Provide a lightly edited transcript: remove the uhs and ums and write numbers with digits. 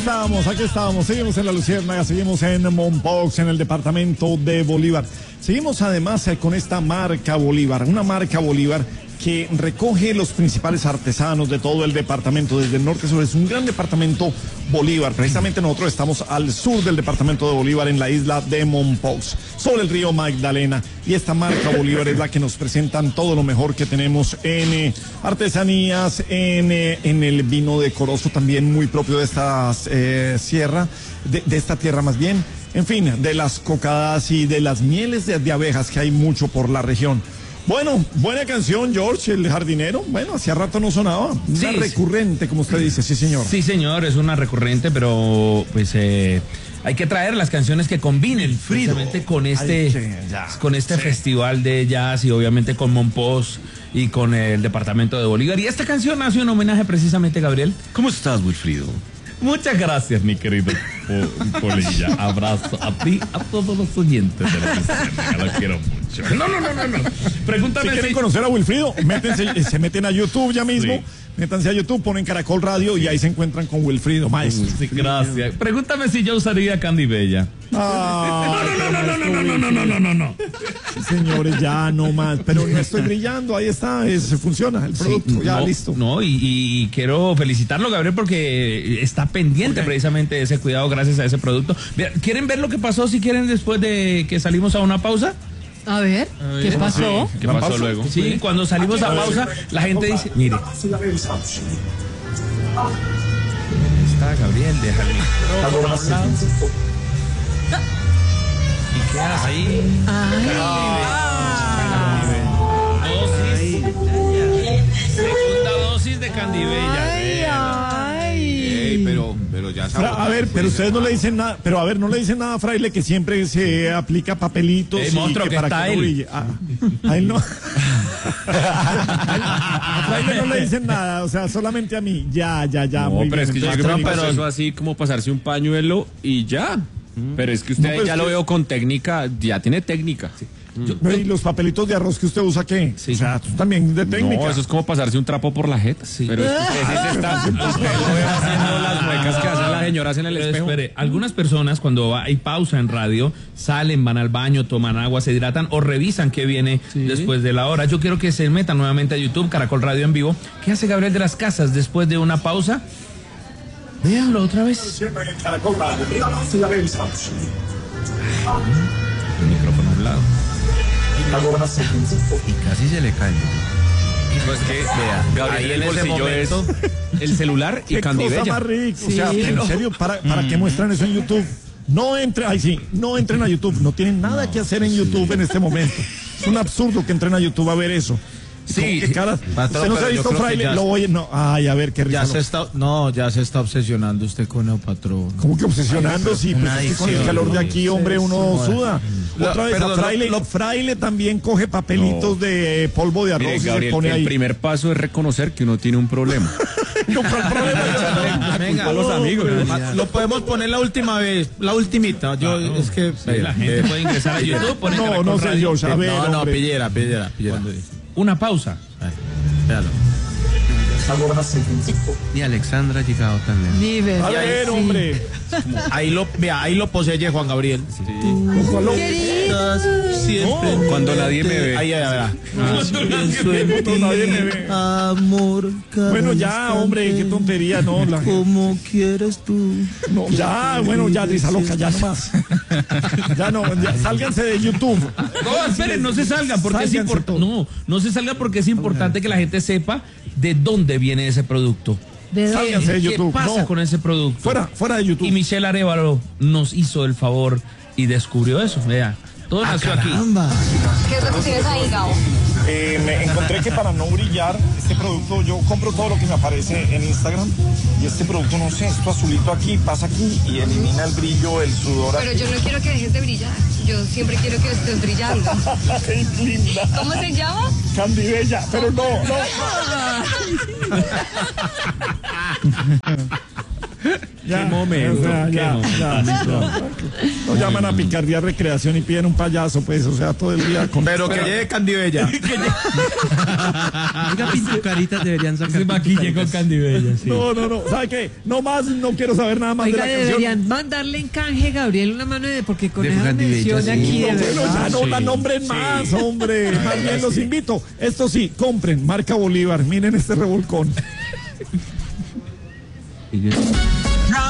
Aquí estábamos, seguimos en La Luciérnaga, seguimos en Mompox, en el departamento de Bolívar. Seguimos además con esta marca Bolívar, una marca Bolívar que recoge los principales artesanos de todo el departamento, desde el norte a sur. Es un gran departamento Bolívar. Precisamente nosotros estamos al sur del departamento de Bolívar, en la isla de Mompox, sobre el río Magdalena. Y esta marca Bolívar es la que nos presentan todo lo mejor que tenemos en artesanías, en el vino decoroso, también muy propio de esta sierra, de esta tierra más bien. En fin, de las cocadas y de las mieles de abejas, que hay mucho por la región. Bueno, buena canción, George, el jardinero. Bueno, hacía rato no sonaba. Una recurrente, como usted dice, sí, señor. Sí, señor, es una recurrente, pero pues hay que traer las canciones que combinen precisamente con este festival de jazz y obviamente con Mompox y con el departamento de Bolívar. Y esta canción hace un homenaje precisamente, Gabriel. ¿Cómo estás, Wilfrido? Muchas gracias, mi querido Polilla. Abrazo a ti, a todos los oyentes de La Luciérnaga. Lo quiero mucho. No. Pregúntame si quieren conocer a Wilfrido, se meten a YouTube ya mismo. Sí. Métanse a YouTube, ponen Caracol Radio y ahí se encuentran con Wilfrido, maestro. Sí, gracias. Pregúntame si yo usaría Candy Bella. No. Señores, ya no más. Pero no estoy brillando, ahí está, funciona el producto, ya listo. No, y quiero felicitarlo, Gabriel, porque está pendiente precisamente de ese cuidado gracias a ese producto. ¿Quieren ver lo que pasó si quieren después de que salimos a una pausa? A ver, ¿qué pasó? ¿Qué pasó luego? Sí, cuando salimos a pausa, la gente dice, mire. Está Gabriel, déjale. ¿Y qué haces ahí? Segunda dosis de Candy Bella. Pero ya a ver, pero ustedes no le dicen nada, pero a ver, no le dicen nada a Fraile, que siempre se aplica papelitos monstruo, que para está que no brille. A él no. A Fraile no le dicen nada, o sea, solamente a mí. Ya. No, muy pero bien. Es que yo creo que eso así como pasarse un pañuelo y ya. Pero es que usted ya lo veo con técnica, ya tiene técnica. Sí. ¿Y los papelitos de arroz que usted usa qué? Sí. O sea, también de técnica. No, eso es como pasarse un trapo por la jeta. Sí. Pero es que usted lo ve haciendo las muecas que hacen las señoras en el espejo. Espere, algunas personas cuando hay pausa en radio salen, van al baño, toman agua, se hidratan o revisan qué viene después de la hora. Yo quiero que se metan nuevamente a YouTube, Caracol Radio en vivo. ¿Qué hace Gabriel de las Casas después de una pausa? Véanlo otra vez. Siempre en Caracol Radio. El micrófono a un lado. Y casi se le cae. Pues que, vea, Gabriel, ahí en el bolsillo es el celular y Candy Bella. Qué cosa más rica. O sea, en serio, ¿para qué muestran eso en YouTube? No entren a YouTube. No tienen nada que hacer en YouTube en este momento. Es un absurdo que entren a YouTube a ver eso. Sí, caras. Usted no se ha visto Fraile, lo oye, no. Ay, a ver qué risa. Ya se está obsesionando usted con el patrón. ¿Cómo que obsesionando? Sí, pues es que con el calor de aquí, hombre, uno suda. Otra vez, Fraile también coge papelitos de polvo de arroz. Mire, Gabriel, y se pone ahí. El primer paso es reconocer que uno tiene un problema. No, pero el problema venga, a los amigos. Lo podemos poner la última vez, la ultimita. Es que la gente puede ingresar a YouTube. No sé yo, a ver, no, pillera. Una pausa. Véalo. Ni Alexandra ha llegado tan lejos. A ver, hombre. Ahí lo posee Juan Gabriel. Sí. Siempre. Cuando nadie me ve. Ahí. Cuando nadie me ve. Amor. Bueno, ya, hombre, qué tontería, no. ¿Cómo quieres tú? No, ya, bueno, ya, risa loca, ya nomás. Ya, sálganse de YouTube. No, esperen, no se salgan porque es importante. No se salgan porque es importante que la gente sepa de dónde viene ese producto. Sálganse de YouTube. ¿Qué pasa con ese producto? Fuera de YouTube. Y Michelle Arévalo nos hizo el favor y descubrió eso. Vea, todo nació aquí. ¿Qué es lo que tienes ahí, Gabo? Me encontré que para no brillar, este producto, yo compro todo lo que me aparece en Instagram y este producto, no sé, esto azulito aquí, pasa aquí y elimina el brillo, el sudor. Pero yo no quiero que dejes de brillar, yo siempre quiero que estés brillando. ¡Qué linda! ¿Cómo se llama? Candy Bella, pero no. Ya, Qué momento, o sea, qué ya. Nos llaman a Picardía Recreación y piden un payaso, pues, o sea, todo el día con... Pero que llegue Candibella. Oiga, Pintucaritas deberían sacar. Se maquille con Candibella, sí. No, ¿sabe qué? No más, no quiero saber nada más Oiga, de la canción. deberían mandarle en canje, Gabriel, una mano de... Porque con De esa Candibella, mención sí. aquí, de Bueno, verdad. ya no la nombren más, hombre. Más bien los invito. Esto sí, compren marca Bolívar. Miren este revolcón. Sigue.